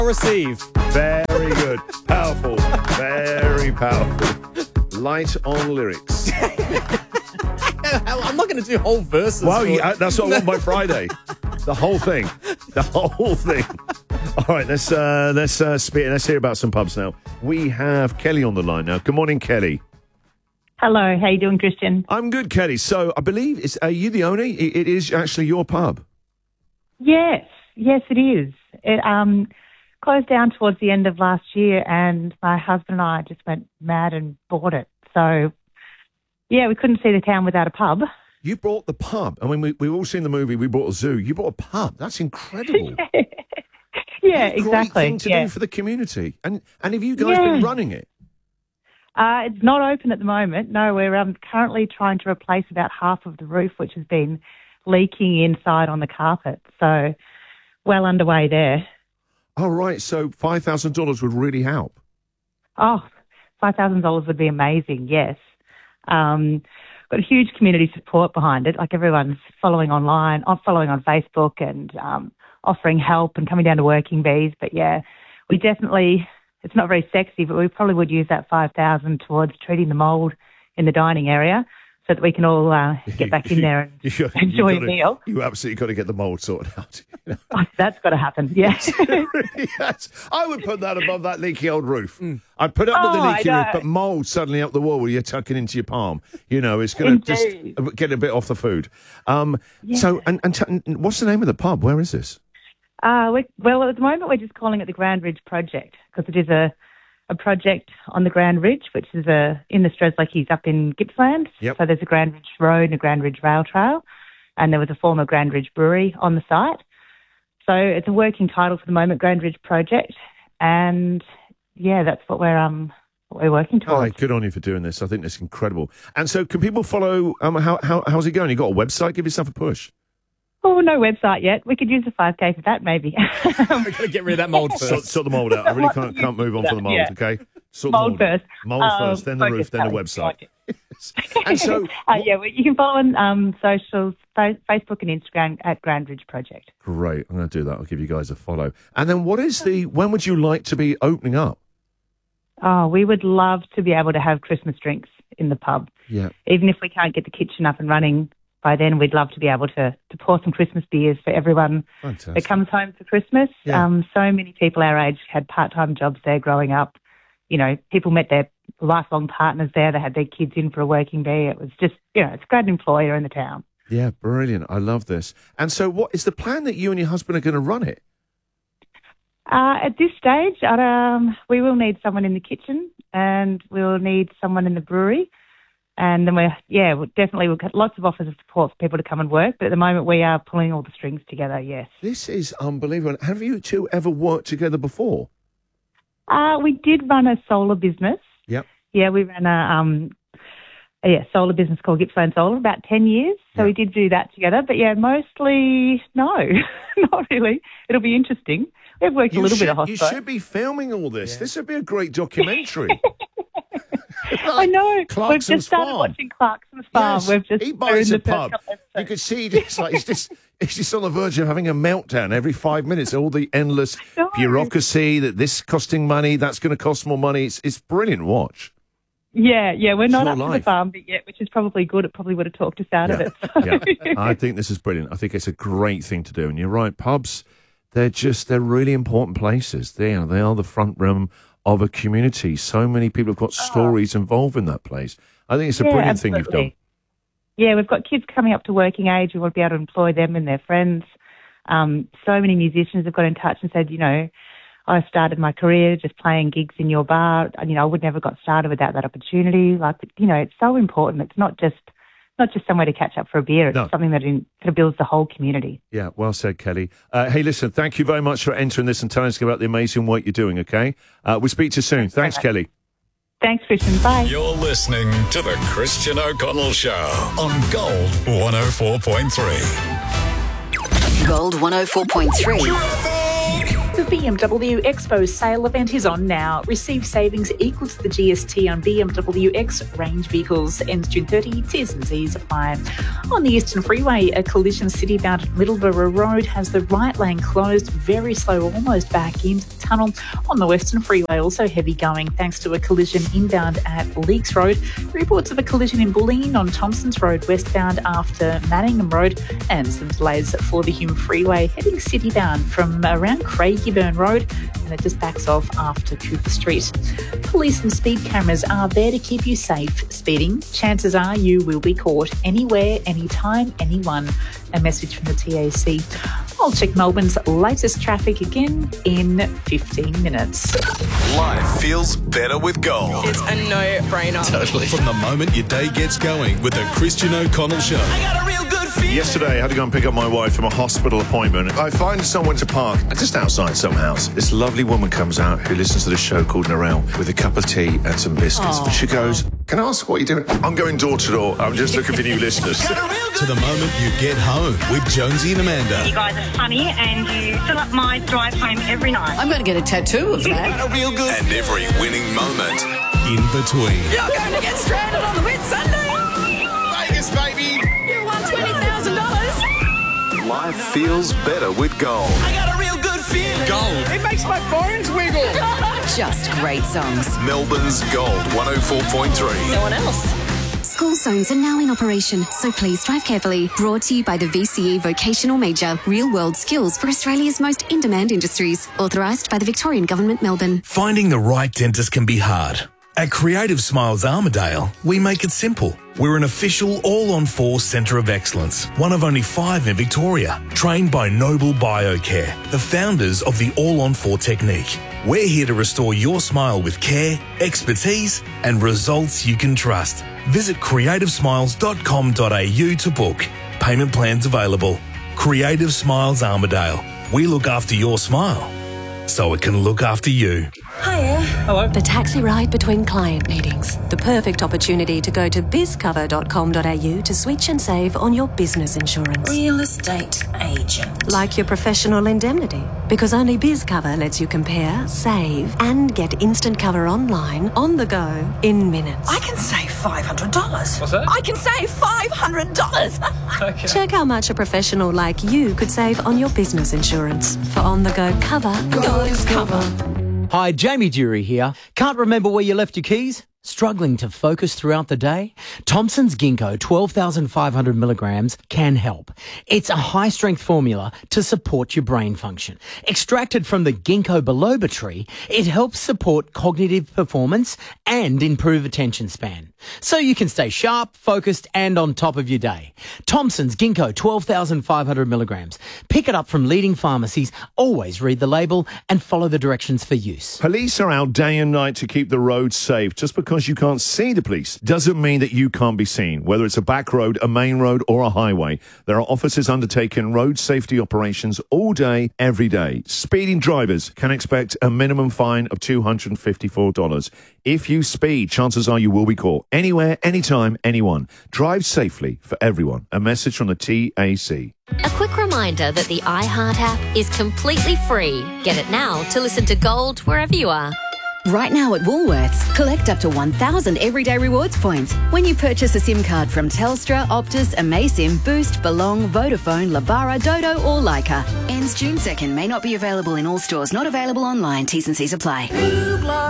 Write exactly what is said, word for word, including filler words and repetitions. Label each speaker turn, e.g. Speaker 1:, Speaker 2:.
Speaker 1: Receive.
Speaker 2: Very good. Powerful. Very powerful. Light on lyrics.
Speaker 1: I'm not going to do whole verses.
Speaker 2: Wow,
Speaker 1: for-
Speaker 2: yeah, that's what I want by Friday. The whole thing. The whole thing. All right, let's uh, let's uh, speak. Let's hear about some pubs now. We have Kelly on the line now. Good morning, Kelly.
Speaker 3: Hello, how you doing, Christian?
Speaker 2: I'm good, Kelly. So I believe is are you the owner? It, it is actually your pub.
Speaker 3: Yes, yes, it is. It um closed down towards the end of last year, and my husband and I just went mad and bought it. So, yeah, we couldn't see the town without a pub.
Speaker 2: You bought the pub. I mean, we, we've all seen the movie. We bought a zoo. You bought a pub. That's incredible.
Speaker 3: Yeah,
Speaker 2: Great
Speaker 3: exactly.
Speaker 2: thing to
Speaker 3: yeah.
Speaker 2: do for the community. And and have you guys
Speaker 3: Yeah.
Speaker 2: been running it?
Speaker 3: Uh, it's not open at the moment. No, we're um, currently trying to replace about half of the roof, which has been leaking inside on the carpet. So, well underway there.
Speaker 2: Oh, right. So five thousand dollars would really help.
Speaker 3: Oh, five thousand dollars would be amazing, yes. Um, got huge community support behind it. Like everyone's following online, uh, following on Facebook and um, offering help and coming down to Working Bees. But, yeah, we definitely, it's not very sexy, but we probably would use that five thousand dollars towards treating the mould in the dining area so that we can all uh, get back in there and
Speaker 2: You got- you
Speaker 3: enjoy a
Speaker 2: gotta-
Speaker 3: meal.
Speaker 2: You absolutely got to get the mould sorted out. You know?
Speaker 3: Oh, that's got to happen, yes.
Speaker 2: Yes. I would put that above that leaky old roof. I'd put up with
Speaker 3: Oh,
Speaker 2: the
Speaker 3: I
Speaker 2: leaky roof,
Speaker 3: know.
Speaker 2: but mould suddenly up the wall where you're tucking into your palm. You know, it's going to just
Speaker 3: Indeed.
Speaker 2: get a bit off the food. Um, So, and, and, t- and what's the name of the pub? Where is this?
Speaker 3: Uh, we, well, at the moment, we're just calling it the Grand Ridge Project because it is a, a project on the Grand Ridge, which is a, in the Stradlakeys up in Gippsland.
Speaker 2: Yep.
Speaker 3: So there's a Grand Ridge Road and a Grand Ridge Rail Trail, and there was a former Grand Ridge Brewery on the site. So it's a working title for the moment, Grand Ridge Project, and yeah, that's what we're um what we're working
Speaker 2: Oh,
Speaker 3: towards.
Speaker 2: good on you for doing this. I think that's incredible. And so, can people follow? Um, how, how how's it going? You got a website? Give yourself a push.
Speaker 3: Oh, no website yet. We could use a five K for that, maybe.
Speaker 1: We've got to get rid of that mould
Speaker 2: Sort,
Speaker 1: first.
Speaker 2: sort the mould out. I really can't can't move on from the mould.
Speaker 3: Yeah.
Speaker 2: Okay, sort the
Speaker 3: Mould
Speaker 2: mould out.
Speaker 3: first.
Speaker 2: Mould
Speaker 3: Um,
Speaker 2: first, then the
Speaker 3: focus,
Speaker 2: roof, then the
Speaker 3: Sally.
Speaker 2: website.
Speaker 3: Like it.
Speaker 2: And so,
Speaker 3: uh, yeah, well, you can follow on um, socials, fa- Facebook and Instagram at Grand Ridge Project.
Speaker 2: great. I'm going to do that. I'll give you guys a follow. And then, what is the? When would you like to be opening up?
Speaker 3: Oh, we would love to be able to have Christmas drinks in the pub.
Speaker 2: Yeah.
Speaker 3: Even if we can't get the kitchen up and running by then, we'd love to be able to, to pour some Christmas beers for everyone
Speaker 2: Fantastic.
Speaker 3: that comes home for Christmas.
Speaker 2: Yeah.
Speaker 3: Um, so many people our age had part-time jobs there growing up. You know, people met their lifelong partners there. They had their kids in for a working bee. It was just, you know, it's a great employer in the town.
Speaker 2: Yeah, brilliant. I love this. And so, what is the plan that you and your husband are going to run it?
Speaker 3: Uh, at this stage, I'd, um, we will need someone in the kitchen and we'll need someone in the brewery. And then we're, yeah, we'll definitely, we've got lots of offers of support for people to come and work. But at the moment, we are pulling all the strings together, yes.
Speaker 2: This is unbelievable. Have you two ever worked together before?
Speaker 3: Uh, we did run a solar business.
Speaker 2: Yep.
Speaker 3: Yeah, we ran a, um, a yeah, solar business called Gippsland Solar about ten years. So
Speaker 2: Yeah.
Speaker 3: we did do that together. But yeah, mostly, no, not really. It'll be interesting. We've worked
Speaker 2: You
Speaker 3: a little
Speaker 2: should,
Speaker 3: bit of
Speaker 2: you
Speaker 3: hospital.
Speaker 2: should be filming all this. This would be a great documentary.
Speaker 3: I know. We've
Speaker 2: Clarkson's
Speaker 3: just started
Speaker 2: Farm.
Speaker 3: watching Clarkson's Farm.
Speaker 2: Yes,
Speaker 3: We've just
Speaker 2: he
Speaker 3: we're in
Speaker 2: buys
Speaker 3: the
Speaker 2: a
Speaker 3: first
Speaker 2: pub.
Speaker 3: couple episodes.
Speaker 2: You could see it's like he's just he's just on the verge of having a meltdown every five minutes. All the endless
Speaker 3: No.
Speaker 2: bureaucracy that this costing money, that's going to cost more money. It's it's brilliant. Watch.
Speaker 3: Yeah, yeah, we're not
Speaker 2: your
Speaker 3: up to
Speaker 2: life.
Speaker 3: the farm bit yet, which is probably good. It probably would have talked us out of it.
Speaker 2: yeah, I think this is brilliant. I think it's a great thing to do. And you're right, pubs, they're just they're really important places. They are they are the front room of a community. So many people have got stories involved in that place. I think it's a
Speaker 3: Yeah,
Speaker 2: brilliant thing you've
Speaker 3: absolutely.
Speaker 2: done.
Speaker 3: Yeah, we've got kids coming up to working age. We want to be able to employ them and their friends. Um, so many musicians have got in touch and said, you know, I started my career just playing gigs in your bar. And, you know, I would never got started without that opportunity. Like, you know, it's so important. It's not just not just somewhere to catch up for a beer. It's
Speaker 2: No.
Speaker 3: something that, in, that builds the whole community.
Speaker 2: Yeah, well said, Kelly. Uh, hey, listen, thank you very much for entering this and telling us about the amazing work you're doing, okay? Uh, we'll speak to you soon. Thanks, Kelly.
Speaker 3: Thanks, Christian. Bye.
Speaker 4: You're listening to the Christian O'Connell Show on Gold one oh four point three.
Speaker 5: Gold one oh four point three. B M W Expo sale event is on now. Receive savings equal to the G S T on B M W X range vehicles. Ends June thirtieth. T's and C's apply. On the Eastern Freeway, a collision city-bound at Middleborough Road has the right lane closed, very slow, almost back into the tunnel. On the Western Freeway, also heavy going thanks to a collision inbound at Leaks Road. Reports of a collision in Bulleen on Thompsons Road westbound after Manningham Road, and some delays for the Hume Freeway heading city-bound from around Craigieburn Road, and it just backs off after Cooper Street. Police and speed cameras are there to keep you safe. Speeding, chances are you will be caught anywhere, anytime, anyone. A message from the T A C. I'll check Melbourne's latest traffic again in fifteen minutes.
Speaker 6: Life feels better with gold.
Speaker 7: It's a no-brainer.
Speaker 1: Totally.
Speaker 6: From the moment your day gets going with the Christian O'Connell Show.
Speaker 7: I got a real good feeling.
Speaker 2: Yesterday, I had to go and pick up my wife from a hospital appointment. I find somewhere to park just outside some house. This lovely woman comes out who listens to the show called Narelle with a cup of tea and some biscuits.
Speaker 7: Aww.
Speaker 2: She goes, "Can I ask what you're doing?" "I'm going door to door. I'm just looking for new listeners."
Speaker 6: To the moment you get home with Jonesy and Amanda.
Speaker 8: You guys are funny and you fill up my drive home every night.
Speaker 7: I'm going to get a tattoo of that.
Speaker 6: A real good. And every winning moment in between.
Speaker 7: You're going to get stranded on the Whit Sunday.
Speaker 6: Vegas, baby.
Speaker 7: You won twenty thousand dollars.
Speaker 6: Life feels better with gold.
Speaker 7: I got a real good feeling.
Speaker 1: Gold. It makes my bones wiggle.
Speaker 7: Just great songs.
Speaker 6: Melbourne's Gold one oh four point three.
Speaker 7: No one else.
Speaker 9: School zones are now in operation, so please drive carefully. Brought to you by the V C E Vocational Major, real-world skills for Australia's most in-demand industries. Authorised by the Victorian Government, Melbourne.
Speaker 10: Finding the right dentist can be hard. At Creative Smiles Armidale, we make it simple. We're an official all-on-four centre of excellence, one of only five in Victoria, trained by Noble Biocare, the founders of the all-on-four technique. We're here to restore your smile with care, expertise, and results you can trust. Visit creative smiles dot com dot a u to book. Payment plans available. Creative Smiles Armidale. We look after your smile, so it can look after you.
Speaker 11: Hiya.
Speaker 5: Hello.
Speaker 11: The taxi ride between client meetings. The perfect opportunity to go to biz cover dot com dot a u to switch and save on your business insurance.
Speaker 7: Real estate agent.
Speaker 11: Like your professional indemnity. Because only BizCover lets you compare, save, and get instant cover online, on the go, in minutes.
Speaker 7: I can save five hundred dollars.
Speaker 1: What's that?
Speaker 7: I can save five hundred dollars.
Speaker 1: Okay.
Speaker 11: Check how much a professional like you could save on your business insurance. For on-the-go cover, go BizCover.
Speaker 12: Hi, Jamie Dury here. Can't remember where you left your keys? Struggling to focus throughout the day? Thompson's Ginkgo twelve thousand five hundred milligrams can help. It's a high-strength formula to support your brain function. Extracted from the ginkgo biloba tree, it helps support cognitive performance and improve attention span, so you can stay sharp, focused, and on top of your day. Thompson's Ginkgo twelve thousand five hundred milligrams. Pick it up from leading pharmacies. Always read the label and follow the directions for use.
Speaker 2: Police are out day and night to keep the roads safe. Just because you can't see the police doesn't mean that you can't be seen. Whether it's a back road, a main road, or a highway, there are officers undertaking road safety operations all day, every day. Speeding drivers can expect a minimum fine of two hundred fifty-four dollars. If you speed, chances are you will be caught. Anywhere, anytime, anyone. Drive safely for everyone. A message from the T A C.
Speaker 13: A quick reminder that the iHeart app is completely free. Get it now to listen to Gold wherever you are.
Speaker 14: Right now at Woolworths, collect up to one thousand everyday rewards points when you purchase a SIM card from Telstra, Optus, Amaysim, Boost, Belong, Vodafone, Labara, Dodo or Leica. Ends June second. May not be available in all stores. Not available online. T's and C's apply.